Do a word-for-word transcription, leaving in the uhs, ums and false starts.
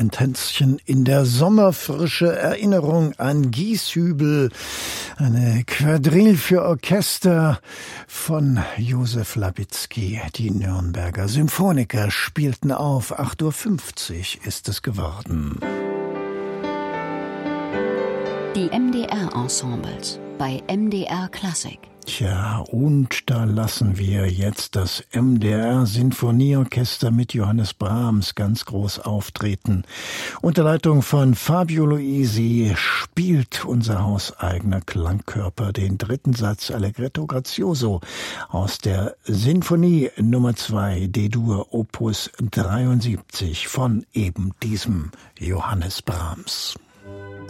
Ein Tänzchen in der Sommerfrische, Erinnerung an Gieshübel, eine Quadrille für Orchester von Josef Labitzky. Die Nürnberger Symphoniker spielten auf, acht Uhr fünfzig ist es geworden. Die M D R-Ensembles bei M D R Klassik. Tja, und da lassen wir jetzt das M D R-Sinfonieorchester mit Johannes Brahms ganz groß auftreten. Unter Leitung von Fabio Luisi spielt unser hauseigener Klangkörper den dritten Satz Allegretto Grazioso aus der Sinfonie Nummer zwei D-Dur Opus dreiundsiebzig von eben diesem Johannes Brahms.